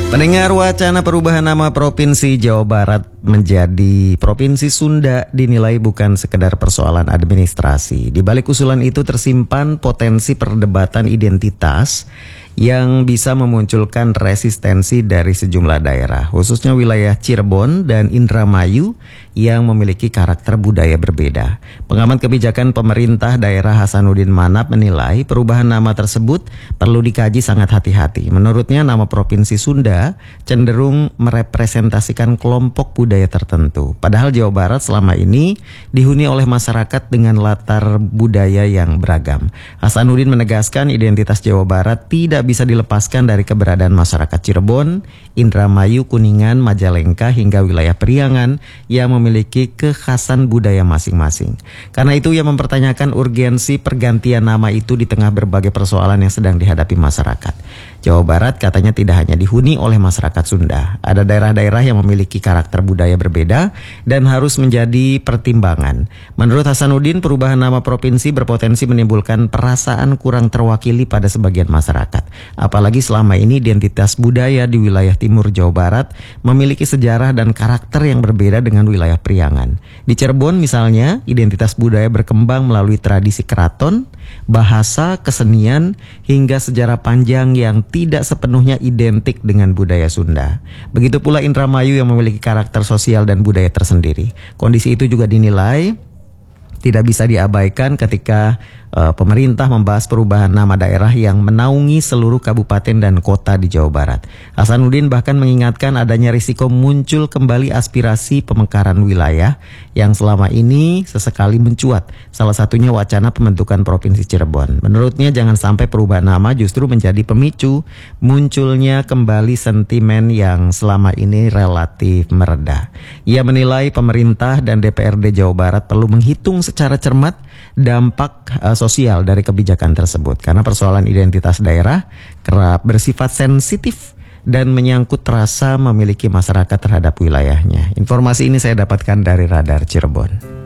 Pendengar, wacana perubahan nama Provinsi Jawa Barat menjadi Provinsi Sunda dinilai bukan sekedar persoalan administrasi. Di balik usulan itu tersimpan potensi perdebatan identitas yang bisa memunculkan resistensi dari sejumlah daerah, khususnya wilayah Cirebon dan Indramayu yang memiliki karakter budaya berbeda. Pengamat kebijakan pemerintah daerah Hasanuddin Manap menilai perubahan nama tersebut perlu dikaji sangat hati-hati. Menurutnya, nama Provinsi Sunda cenderung merepresentasikan kelompok budaya tertentu. Padahal Jawa Barat selama ini dihuni oleh masyarakat dengan latar budaya yang beragam. Hasanuddin menegaskan identitas Jawa Barat tidak bisa dilepaskan dari keberadaan masyarakat Cirebon, Indramayu, Kuningan, Majalengka hingga wilayah Priangan yang memiliki kekhasan budaya masing-masing. Karena itu ia mempertanyakan urgensi pergantian nama itu di tengah berbagai persoalan yang sedang dihadapi masyarakat. Jawa Barat katanya tidak hanya dihuni oleh masyarakat Sunda. Ada daerah-daerah yang memiliki karakter budaya berbeda dan harus menjadi pertimbangan. Menurut Hasanuddin, perubahan nama provinsi berpotensi menimbulkan perasaan kurang terwakili pada sebagian masyarakat. Apalagi selama ini identitas budaya di wilayah timur Jawa Barat memiliki sejarah dan karakter yang berbeda dengan wilayah Priangan. Di Cirebon misalnya, identitas budaya berkembang melalui tradisi keraton, bahasa, kesenian, hingga sejarah panjang yang tidak sepenuhnya identik dengan budaya Sunda. Begitu pula Indramayu yang memiliki karakter sosial dan budaya tersendiri. Kondisi itu juga dinilai tidak bisa diabaikan ketika pemerintah membahas perubahan nama daerah yang menaungi seluruh kabupaten dan kota di Jawa Barat. Hasanuddin bahkan mengingatkan adanya risiko muncul kembali aspirasi pemekaran wilayah yang selama ini sesekali mencuat. Salah satunya wacana pembentukan Provinsi Cirebon. Menurutnya jangan sampai perubahan nama justru menjadi pemicu munculnya kembali sentimen yang selama ini relatif mereda. Ia menilai pemerintah dan DPRD Jawa Barat perlu menghitung secara cermat dampak sosial dari kebijakan tersebut, karena persoalan identitas daerah kerap bersifat sensitif dan menyangkut rasa memiliki masyarakat terhadap wilayahnya. Informasi ini saya dapatkan dari Radar Cirebon.